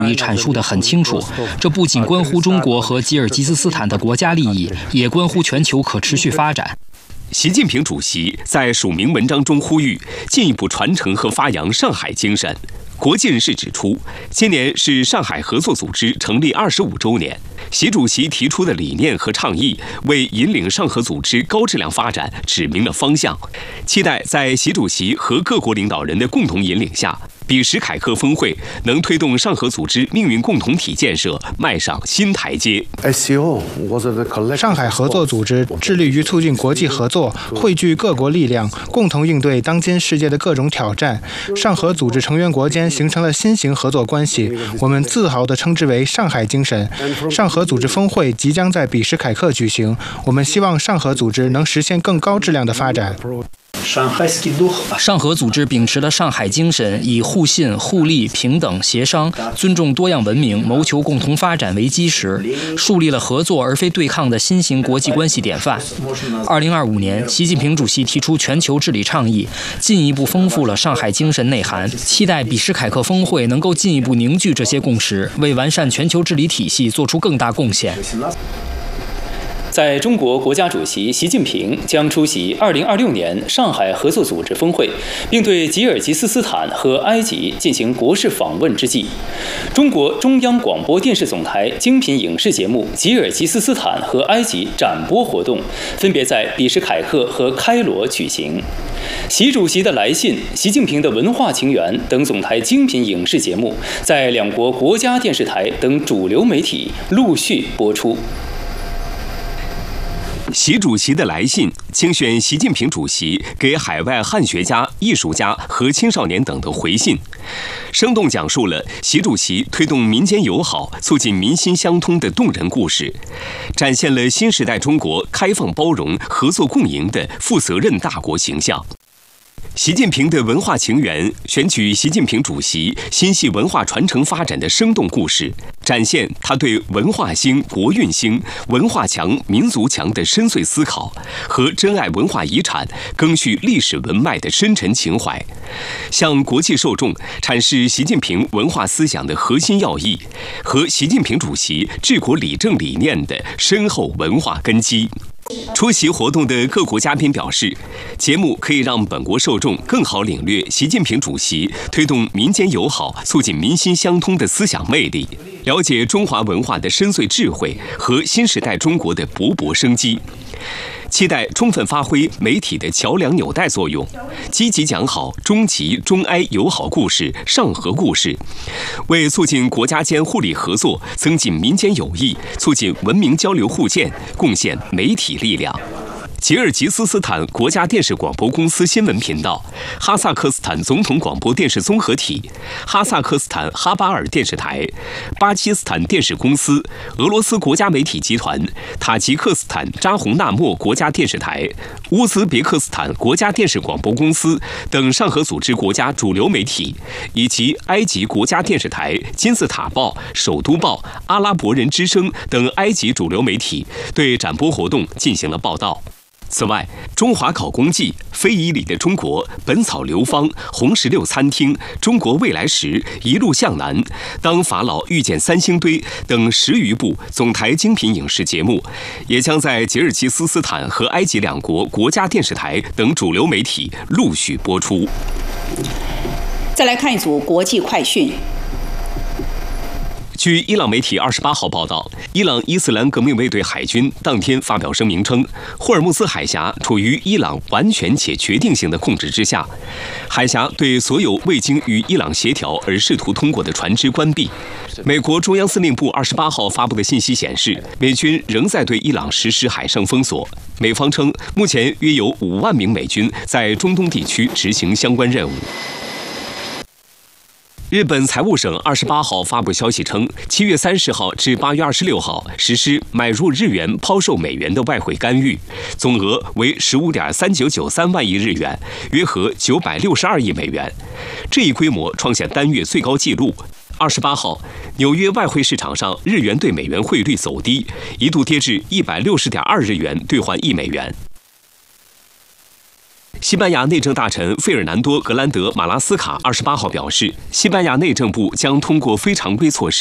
阐述得很清楚，这不仅关乎中国和吉尔吉斯斯坦的国家利益，也关乎全球可持续发展。 习近平主席在署名文章中呼吁进一步传承和发扬上海精神。国际人士指出，今年是上海合作组织成立25周年。习主席提出的理念和倡议，为引领上合组织高质量发展指明了方向。期待在习主席和各国领导人的共同引领下，比什凯克峰会能推动上合组织命运共同体建设迈上新台阶。 上海合作组织致力于促进国际合作，汇聚各国力量，共同应对当今世界的各种挑战。上合组织成员国间形成了新型合作关系，我们自豪地称之为上海精神。上合组织峰会即将在比什凯克举行，我们希望上合组织能实现更高质量的发展。 上合组织秉持了上海精神，以互信、互利、平等、协商、尊重多样文明、谋求共同发展为基石，树立了合作而非对抗的新型国际关系典范。2025年，习近平主席提出全球治理倡议，进一步丰富了上海精神内涵。期待比什凯克峰会能够进一步凝聚这些共识，为完善全球治理体系做出更大贡献。 在中国国家主席习近平将出席2026年上海合作组织峰会，并对吉尔吉斯斯坦和埃及进行国事访问之际，中国中央广播电视总台精品影视节目《吉尔吉斯斯坦和埃及》展播活动分别在比什凯克和开罗举行。习主席的来信、习近平的文化情缘等总台精品影视节目，在两国国家电视台等主流媒体陆续播出。 习主席的来信精选习近平主席给海外汉学家、艺术家和青少年等的回信，生动讲述了习主席推动民间友好、促进民心相通的动人故事，展现了新时代中国开放包容、合作共赢的负责任大国形象。习近平的文化情缘选取习近平主席心系文化传承发展的生动故事，展现他对文化兴、国运兴、文化强、民族强的深邃思考和珍爱文化遗产、赓续历史文脉的深沉情怀，向国际受众阐释习近平文化思想的核心要义和习近平主席治国理政理念的深厚文化根基。出席活动的各国嘉宾表示，节目可以让本国受众更好领略习近平主席推动民间友好、促进民心相通的思想魅力，了解中华文化的深邃智慧和新时代中国的勃勃生机。期待充分发挥媒体的桥梁纽带作用，积极讲好中吉、中埃友好故事、上合故事，为促进国家间互利合作、增进民间友谊、促进文明交流互鉴贡献媒体力量。吉尔吉斯斯坦国家电视广播公司新闻频道、哈萨克斯坦总统广播电视综合体、哈萨克斯坦哈巴尔电视台、巴基斯坦电视公司、俄罗斯国家媒体集团、塔吉克斯坦扎洪纳莫国家电视台、乌兹别克斯坦国家电视广播公司等上合组织国家主流媒体，以及埃及国家电视台、金字塔报、首都报、阿拉伯人之声等埃及主流媒体对展播活动进行了报道。此外，中华考公记、非遗里的中国、本草流芳、红石榴餐厅、中国未来时、一路向南、当法老遇见三星堆等10余部总台精品影视节目，也将在吉尔吉斯斯坦和埃及两国国家电视台等主流媒体陆续播出。 再来看一组国际快讯。 据伊朗媒体28号报道，伊朗伊斯兰革命卫队海军当天发表声明称，霍尔木兹海峡处于伊朗完全且决定性的控制之下，海峡对所有未经与伊朗协调而试图通过的船只关闭。美国中央司令部28号发布的信息显示，美军仍在对伊朗实施海上封锁。美方称，目前约有5万名美军在中东地区执行相关任务。日本财务省28号发布消息称，7月30号至8月26号实施买入日元抛售美元的外汇干预，总额为15.3993万亿日元，约合962亿美元。这一规模创下单月最高纪录。28号，纽约外汇市场上日元对美元汇率走低，一度跌至160.2日元兑换1美元。 西班牙内政大臣费尔南多·格兰德·马拉斯卡28号表示，西班牙内政部将通过非常规措施